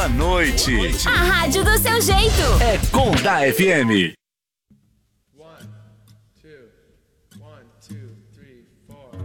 da noite. A rádio do seu jeito. É Conda FM. 1, 2, 1, 2, 3, 4.